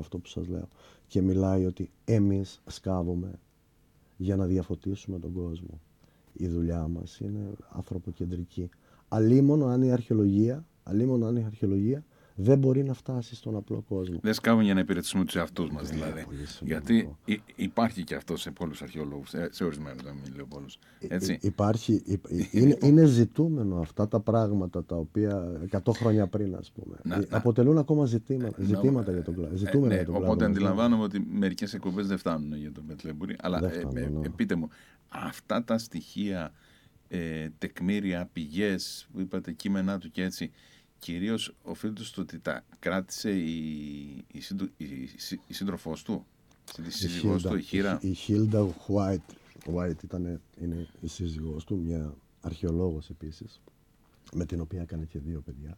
αυτό που σας λέω. Και μιλάει ότι εμείς σκάβουμε για να διαφωτίσουμε τον κόσμο. Η δουλειά μας είναι ανθρωποκεντρική. Αλίμονο αν η αρχαιολογία δεν μπορεί να φτάσει στον απλό κόσμο. Δεν σκάβουν για να υπηρετήσουμε τους εαυτούς μας, δηλαδή. Γιατί υπάρχει και αυτό σε πολλούς αρχαιολόγους, σε ορισμένους, να μην λέω πολλούς. Έτσι. Είναι ζητούμενο αυτά τα πράγματα τα οποία 100 χρόνια πριν, ας πούμε, αποτελούν ακόμα ζητήματα για τον κλάδο. Οπότε αντιλαμβάνομαι ότι μερικές εκπομπές δεν φτάνουν για τον Πετλέμπούρη. Αλλά πείτε μου, αυτά τα στοιχεία, τεκμήρια, πηγές, που είπατε, κείμενά του και έτσι, κυρίως οφείλεται στο ότι τα κράτησε η σύντροφός του, η σύζυγός του, η Χίρα. Η Χίλντα White είναι η σύζυγός του, μια αρχαιολόγος επίσης, με την οποία έκανε και 2 παιδιά.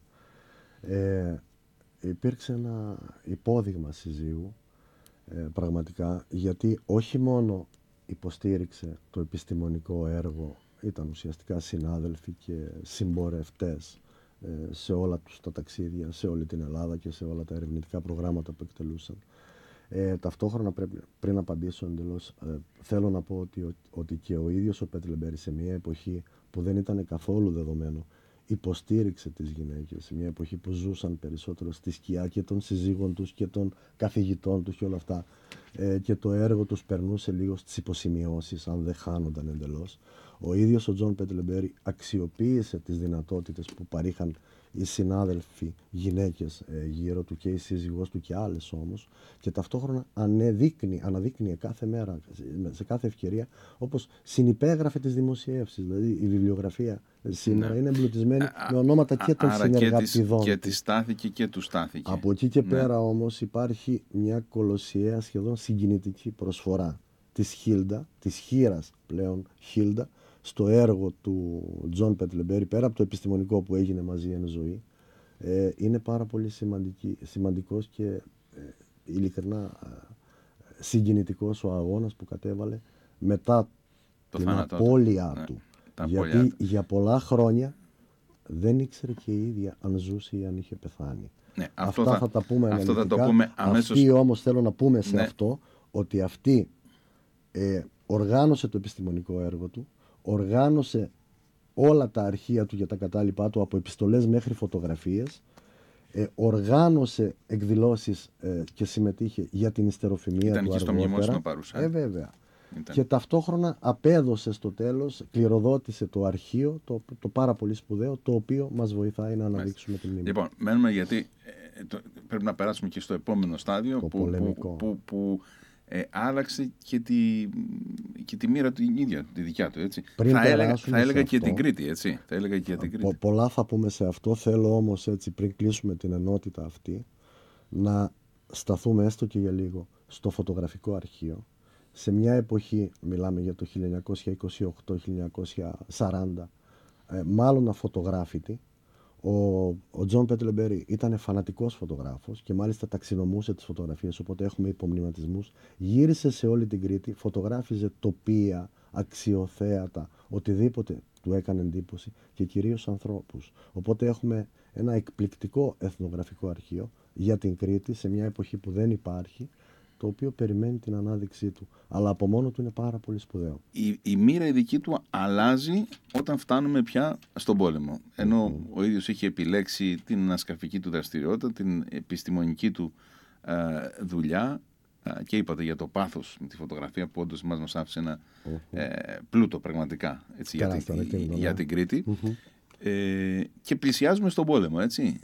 Υπήρξε ένα υπόδειγμα συζύγου, πραγματικά, γιατί όχι μόνο υποστήριξε το επιστημονικό έργο, ήταν ουσιαστικά συνάδελφοι και συμπορευτές σε όλα τους τα ταξίδια, σε όλη την Ελλάδα και σε όλα τα ερευνητικά προγράμματα που εκτελούσαν. Ταυτόχρονα, πριν απαντήσω εντελώς, θέλω να πω ότι και ο ίδιος ο Πετλεμπέρη, σε μια εποχή που δεν ήταν καθόλου δεδομένο, υποστήριξε τις γυναίκες, σε μια εποχή που ζούσαν περισσότερο στη σκιά και των συζύγων τους και των καθηγητών τους και όλα αυτά, και το έργο τους περνούσε λίγο στις υποσημειώσεις, αν δεν χάνονταν εντελώς. Ο ίδιος ο Τζον Πετλεμπέρη αξιοποίησε τις δυνατότητες που παρήχαν οι συνάδελφοι γυναίκες γύρω του και η σύζυγός του και άλλες όμως, και ταυτόχρονα αναδείκνυε κάθε μέρα, σε κάθε ευκαιρία, όπως συνυπέγραφε τις δημοσιεύσεις. Δηλαδή η βιβλιογραφία σήμερα είναι εμπλουτισμένη με ονόματα και των συνεργατιδών. Και τη στάθηκε και του στάθηκε. Από εκεί και πέρα όμως υπάρχει μια κολοσιαία, σχεδόν συγκινητική προσφορά της Χίλντα, της Χίρας πλέον Χίλντα, στο έργο του Τζον Πετλεμπέρη, πέρα από το επιστημονικό που έγινε μαζί εν ζωή. Είναι πάρα πολύ σημαντικός και ειλικρινά συγκινητικός ο αγώνας που κατέβαλε μετά την απώλειά του. Γιατί για πολλά χρόνια δεν ήξερε και η ίδια αν ζούσε ή αν είχε πεθάνει. Ναι, αυτά θα τα πούμε αναλυτικά. Αυτή όμως θέλω να πούμε σε αυτό ότι αυτή οργάνωσε το επιστημονικό έργο του, οργάνωσε όλα τα αρχεία του για τα κατάλοιπά του, από επιστολές μέχρι φωτογραφίες, οργάνωσε εκδηλώσεις και συμμετείχε για την ιστεροφημία του αργότερα. Ήταν και στο μνημόσυνο παρούσα. Βέβαια. Και ταυτόχρονα απέδωσε στο τέλος, κληροδότησε το αρχείο, το πάρα πολύ σπουδαίο, το οποίο μας βοηθάει να αναδείξουμε τη μνήμη. Λοιπόν, μένουμε, γιατί πρέπει να περάσουμε και στο επόμενο στάδιο που άλλαξε και τη μοίρα του ίδια, τη δικιά του, έτσι. Θα έλεγα και την Κρήτη, έτσι. Πολλά θα πούμε σε αυτό. Θέλω όμως, έτσι, πριν κλείσουμε την ενότητα αυτή, να σταθούμε έστω και για λίγο στο φωτογραφικό αρχείο. Σε μια εποχή, μιλάμε για το 1928-1940, μάλλον αφωτογράφητη, ο Τζον Πετλεμπέρη ήταν φανατικός φωτογράφος και μάλιστα ταξινομούσε τις φωτογραφίες, οπότε έχουμε υπομνηματισμούς. Γύρισε σε όλη την Κρήτη, φωτογράφιζε τοπία, αξιοθέατα, οτιδήποτε του έκανε εντύπωση, και κυρίως ανθρώπους. Οπότε έχουμε ένα εκπληκτικό εθνογραφικό αρχείο για την Κρήτη σε μια εποχή που δεν υπάρχει, το οποίο περιμένει την ανάδειξή του. Αλλά από μόνο του είναι πάρα πολύ σπουδαίο. Η μοίρα η δική του αλλάζει όταν φτάνουμε πια στον πόλεμο. Ενώ ο ίδιος είχε επιλέξει την ανασκαφική του δραστηριότητα, την επιστημονική του δουλειά, και είπατε για το πάθος με τη φωτογραφία που όντως μας άφησε ένα πλούτο πραγματικά, έτσι, για την Κρήτη. Και πλησιάζουμε στον πόλεμο, έτσι.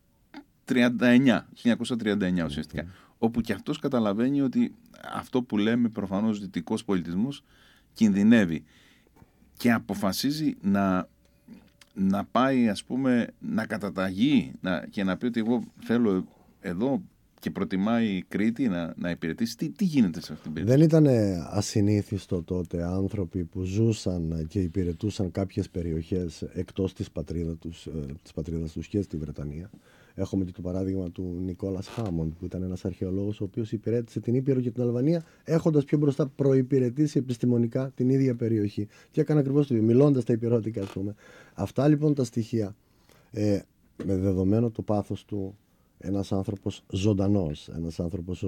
1939 ουσιαστικά. Όπου και αυτός καταλαβαίνει ότι αυτό που λέμε προφανώς δυτικός πολιτισμός κινδυνεύει, και αποφασίζει να πάει, ας πούμε, να καταταγεί και να πει ότι εγώ θέλω εδώ, και προτιμάει η Κρήτη να υπηρετήσει. Τι γίνεται σε αυτήν την περίπτωση? Δεν ήταν ασυνήθιστο τότε άνθρωποι που ζούσαν και υπηρετούσαν κάποιες περιοχές εκτός της πατρίδας τους και στη Βρετανία. Έχουμε και το παράδειγμα του Νικόλας Χάμοντ, που ήταν ένας αρχαιολόγος ο οποίος υπηρέτησε την Ήπειρο και την Αλβανία, έχοντας πιο μπροστά προϋπηρετήσει επιστημονικά την ίδια περιοχή. Και έκανε ακριβώς το ίδιο, μιλώντας τα υπηρώτικα, ας πούμε. Αυτά λοιπόν τα στοιχεία, με δεδομένο το πάθος του, ένας άνθρωπος ζωντανός, ένας άνθρωπος